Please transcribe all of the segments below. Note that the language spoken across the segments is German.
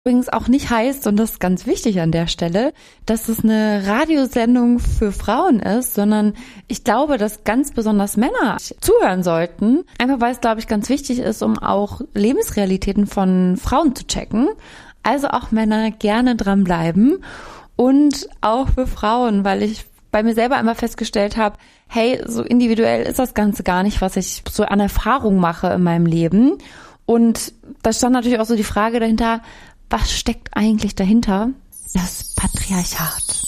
Übrigens auch nicht heißt, und das ist ganz wichtig an der Stelle, dass es eine Radiosendung für Frauen ist, sondern ich glaube, dass ganz besonders Männer zuhören sollten, einfach weil es, glaube ich, ganz wichtig ist, um auch Lebensrealitäten von Frauen zu checken. Also auch Männer gerne dranbleiben und auch für Frauen, weil ich bei mir selber einmal festgestellt habe, hey, so individuell ist das Ganze gar nicht, was ich so an Erfahrung mache in meinem Leben. Und da stand natürlich auch so die Frage dahinter, was steckt eigentlich dahinter? Das Patriarchat.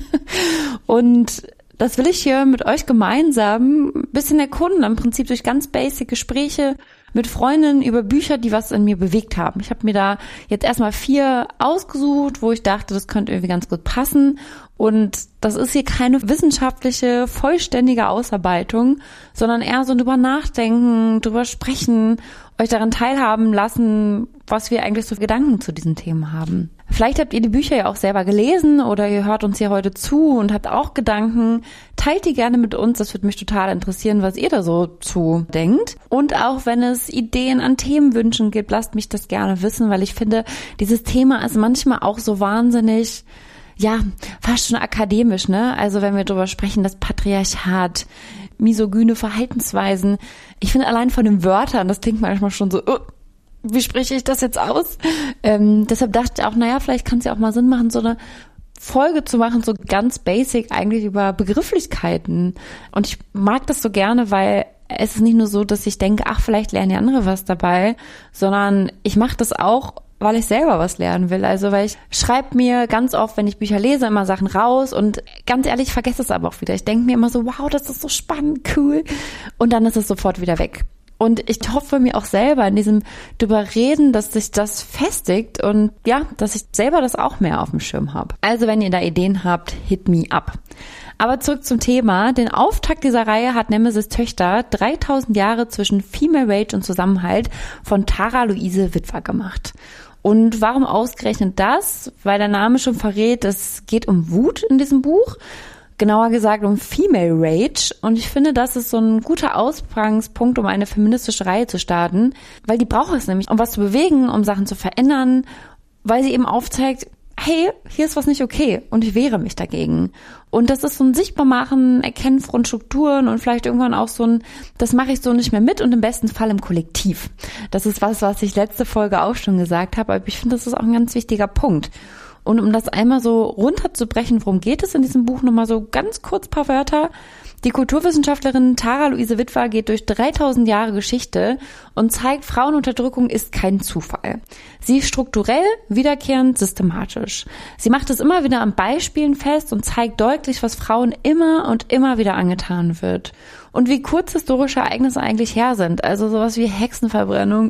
Und das will ich hier mit euch gemeinsam ein bisschen erkunden, im Prinzip durch ganz basic Gespräche mit Freundinnen über Bücher, die was in mir bewegt haben. Ich habe mir da jetzt erstmal 4 ausgesucht, wo ich dachte, das könnte irgendwie ganz gut passen. Und das ist hier keine wissenschaftliche, vollständige Ausarbeitung, sondern eher so drüber nachdenken, drüber sprechen, euch daran teilhaben lassen, was wir eigentlich so für Gedanken zu diesen Themen haben. Vielleicht habt ihr die Bücher ja auch selber gelesen oder ihr hört uns hier heute zu und habt auch Gedanken. Teilt die gerne mit uns, das würde mich total interessieren, was ihr da so zu denkt. Und auch wenn es Ideen an Themenwünschen gibt, lasst mich das gerne wissen, weil ich finde, dieses Thema ist manchmal auch so wahnsinnig, ja, fast schon akademisch, ne? Also wenn wir darüber sprechen, das Patriarchat, misogyne Verhaltensweisen. Ich finde allein von den Wörtern, das klingt manchmal schon so, wie spreche ich das jetzt aus? Deshalb dachte ich auch, naja, vielleicht kann es ja auch mal Sinn machen, so eine Folge zu machen, so ganz basic eigentlich über Begrifflichkeiten. Und ich mag das so gerne, weil es ist nicht nur so, dass ich denke, ach, vielleicht lernen die andere was dabei, sondern ich mache das auch, weil ich selber was lernen will. Also weil ich schreibe mir ganz oft, wenn ich Bücher lese, immer Sachen raus und ganz ehrlich, ich vergesse es aber auch wieder. Ich denke mir immer so, wow, das ist so spannend, cool. Und dann ist es sofort wieder weg. Und ich hoffe mir auch selber in diesem drüber reden, dass sich das festigt und ja, dass ich selber das auch mehr auf dem Schirm habe. Also wenn ihr da Ideen habt, hit me up. Aber zurück zum Thema. Den Auftakt dieser Reihe hat Nemesis Töchter 3000 Jahre zwischen Female Rage und Zusammenhalt von Tara Luise Witwer gemacht. Und warum ausgerechnet das? Weil der Name schon verrät, es geht um Wut in diesem Buch. Genauer gesagt um Female Rage. Und ich finde, das ist so ein guter Ausgangspunkt, um eine feministische Reihe zu starten. Weil die braucht es nämlich, um was zu bewegen, um Sachen zu verändern. Weil sie eben aufzeigt, hey, hier ist was nicht okay und ich wehre mich dagegen. Und das ist so ein Sichtbarmachen, Erkennen von Strukturen und vielleicht irgendwann auch so ein, das mache ich so nicht mehr mit und im besten Fall im Kollektiv. Das ist was ich letzte Folge auch schon gesagt habe, aber ich finde, das ist auch ein ganz wichtiger Punkt. Und um das einmal so runterzubrechen, worum geht es in diesem Buch, nochmal so ganz kurz paar Wörter. Die Kulturwissenschaftlerin Tara Luise Witwer geht durch 3000 Jahre Geschichte und zeigt, Frauenunterdrückung ist kein Zufall. Sie ist strukturell, wiederkehrend, systematisch. Sie macht es immer wieder an Beispielen fest und zeigt deutlich, was Frauen immer und immer wieder angetan wird. Und wie kurz historische Ereignisse eigentlich her sind. Also sowas wie Hexenverbrennung,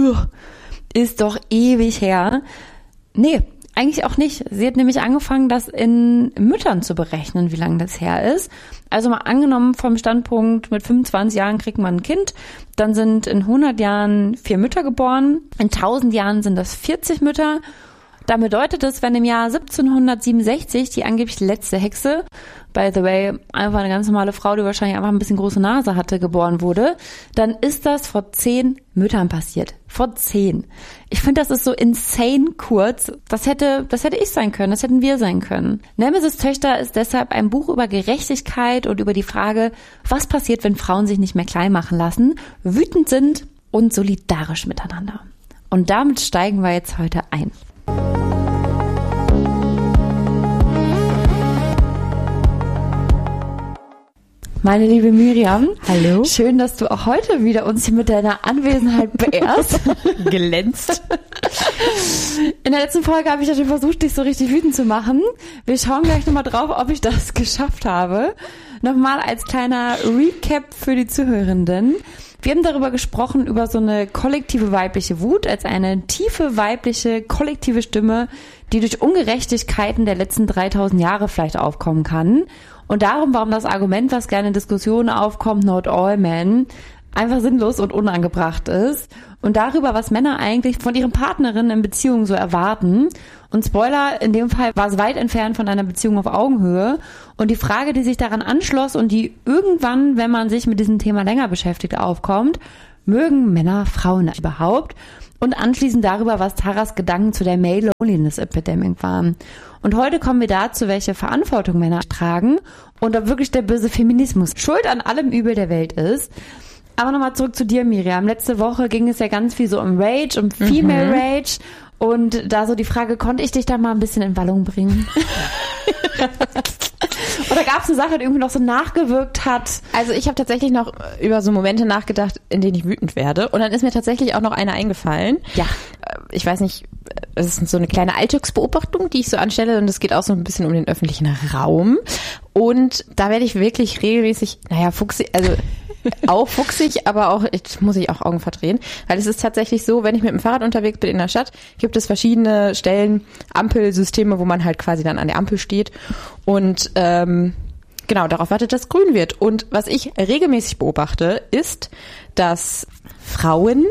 ist doch ewig her. Nee, eigentlich auch nicht. Sie hat nämlich angefangen, das in Müttern zu berechnen, wie lange das her ist. Also mal angenommen vom Standpunkt, mit 25 Jahren kriegt man ein Kind, dann sind in 100 Jahren 4 Mütter geboren, in 1000 Jahren sind das 40 Mütter. Dann bedeutet es, wenn im Jahr 1767 die angeblich letzte Hexe, by the way, einfach eine ganz normale Frau, die wahrscheinlich einfach ein bisschen große Nase hatte, geboren wurde, dann ist das vor 10 Müttern passiert. Vor 10. Ich finde, das ist so insane kurz. Das hätte ich sein können, das hätten wir sein können. Nemesis Töchter ist deshalb ein Buch über Gerechtigkeit und über die Frage, was passiert, wenn Frauen sich nicht mehr klein machen lassen, wütend sind und solidarisch miteinander. Und damit steigen wir jetzt heute ein. Meine liebe Miriam, hallo. Schön, dass du auch heute wieder uns hier mit deiner Anwesenheit beehrst. Glänzt. In der letzten Folge habe ich ja schon versucht, dich so richtig wütend zu machen. Wir schauen gleich nochmal drauf, ob ich das geschafft habe. Nochmal als kleiner Recap für die Zuhörenden. Wir haben darüber gesprochen, über so eine kollektive weibliche Wut als eine tiefe weibliche kollektive Stimme, die durch Ungerechtigkeiten der letzten 3000 Jahre vielleicht aufkommen kann. Und darum, warum das Argument, was gerne in Diskussionen aufkommt, not all men, einfach sinnlos und unangebracht ist. Und darüber, was Männer eigentlich von ihren Partnerinnen in Beziehungen so erwarten. Und Spoiler, in dem Fall war es weit entfernt von einer Beziehung auf Augenhöhe. Und die Frage, die sich daran anschloss und die irgendwann, wenn man sich mit diesem Thema länger beschäftigt, aufkommt: Mögen Männer Frauen überhaupt? und anschließend darüber, was Taras Gedanken zu der Male Loneliness Epidemic waren. Und heute kommen wir dazu, welche Verantwortung Männer tragen und ob wirklich der böse Feminismus schuld an allem Übel der Welt ist. Aber nochmal zurück zu dir, Miriam. Letzte Woche ging es ja ganz viel so um Rage, um Female Rage. Und da so die Frage, konnte ich dich da mal ein bisschen in Wallung bringen? Oder gab es eine Sache, die irgendwie noch so nachgewirkt hat? Also ich habe tatsächlich noch über so Momente nachgedacht, in denen ich wütend werde. Und dann ist mir tatsächlich auch noch eine eingefallen. Ja. Ich weiß nicht, es ist so eine kleine Alltagsbeobachtung, die ich so anstelle. Und es geht auch so ein bisschen um den öffentlichen Raum. Und da werde ich wirklich regelmäßig, auch fuchsig, aber auch, jetzt muss ich auch Augen verdrehen, weil es ist tatsächlich so, wenn ich mit dem Fahrrad unterwegs bin in der Stadt, gibt es verschiedene Stellen, Ampelsysteme, wo man halt quasi dann an der Ampel steht und genau, darauf wartet, dass grün wird. Und was ich regelmäßig beobachte, ist, dass Frauen,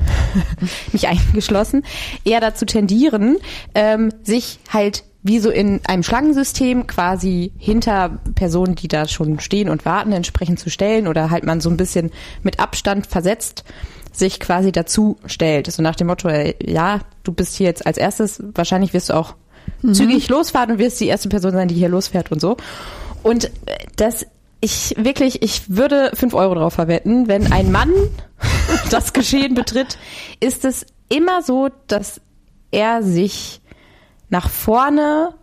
mich eingeschlossen, eher dazu tendieren, sich halt wie so in einem Schlangensystem quasi hinter Personen, die da schon stehen und warten, entsprechend zu stellen oder halt man so ein bisschen mit Abstand versetzt sich quasi dazu stellt. So nach dem Motto, ja, du bist hier jetzt als erstes, wahrscheinlich wirst du auch zügig losfahren und wirst die erste Person sein, die hier losfährt und so. Und ich würde 5 Euro drauf verwetten, wenn ein Mann das Geschehen betritt, ist es immer so, dass er sich nach vorne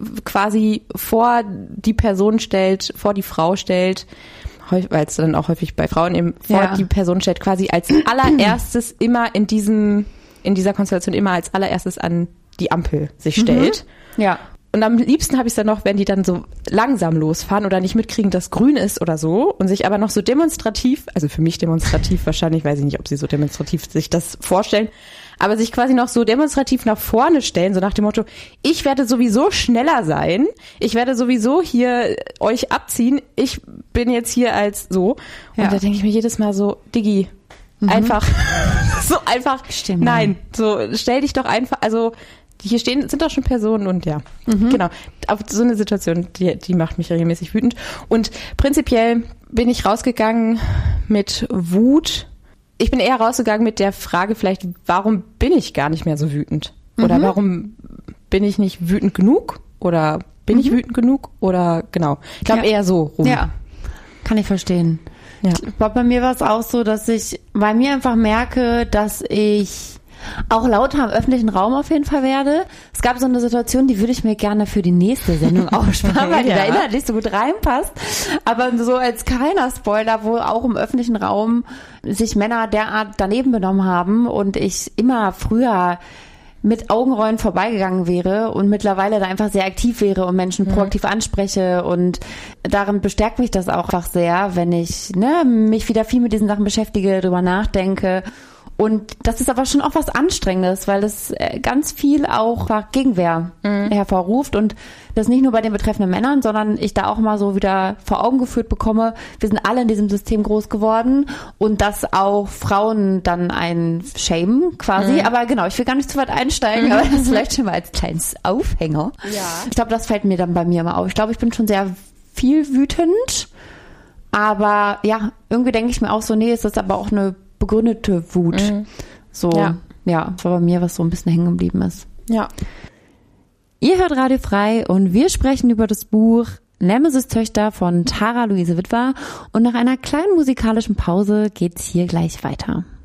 quasi vor die Person stellt, vor die Frau stellt, weil es dann auch häufig bei Frauen eben vor die Person stellt, quasi als allererstes immer in dieser Konstellation immer als allererstes an die Ampel sich stellt. Ja. Und am liebsten habe ich es dann noch, wenn die dann so langsam losfahren oder nicht mitkriegen, dass grün ist oder so und sich aber noch so demonstrativ, also für mich demonstrativ wahrscheinlich, weiß ich nicht, ob sie so demonstrativ sich das vorstellen, aber sich quasi noch so demonstrativ nach vorne stellen, so nach dem Motto, ich werde sowieso schneller sein, ich werde sowieso hier euch abziehen, ich bin jetzt hier als so. Und da denke ich mir jedes Mal so, Diggi, einfach, so einfach, stimmt, nein, so stell dich doch einfach, also hier sind doch schon Personen und ja, genau. Auf so eine Situation, die macht mich regelmäßig wütend. Und prinzipiell bin ich rausgegangen mit Wut. Ich bin eher rausgegangen mit der Frage vielleicht, warum bin ich gar nicht mehr so wütend? Oder warum bin ich nicht wütend genug? Oder bin ich wütend genug? Oder genau. Ich glaube eher so rum. Ja, kann ich verstehen. Ja. Ich glaube, bei mir war es auch so, dass ich bei mir einfach merke, dass ich auch lauter im öffentlichen Raum auf jeden Fall werde. Es gab so eine Situation, die würde ich mir gerne für die nächste Sendung aufsparen, weil die da inhaltlich so gut reinpasst. Aber so als kleiner Spoiler, wo auch im öffentlichen Raum sich Männer derart daneben benommen haben und ich immer früher mit Augenrollen vorbeigegangen wäre und mittlerweile da einfach sehr aktiv wäre und Menschen proaktiv anspreche und darin bestärkt mich das auch einfach sehr, wenn ich mich wieder viel mit diesen Sachen beschäftige, drüber nachdenke. Und das ist aber schon auch was Anstrengendes, weil das ganz viel auch Gegenwehr hervorruft und das nicht nur bei den betreffenden Männern, sondern ich da auch mal so wieder vor Augen geführt bekomme, wir sind alle in diesem System groß geworden und dass auch Frauen dann einen shamen quasi. Aber genau, ich will gar nicht zu weit einsteigen, aber das vielleicht schon mal als kleines Aufhänger. Ja. Ich glaube, das fällt mir dann bei mir immer auf. Ich glaube, ich bin schon sehr viel wütend, aber ja, irgendwie denke ich mir auch so, nee, ist das aber auch eine begründete Wut. So, ja, war bei mir, was so ein bisschen hängen geblieben ist. Ja. Ihr hört Radio Frei und wir sprechen über das Buch Nemesis-Töchter von Tara Luise Witwer und nach einer kleinen musikalischen Pause geht's hier gleich weiter.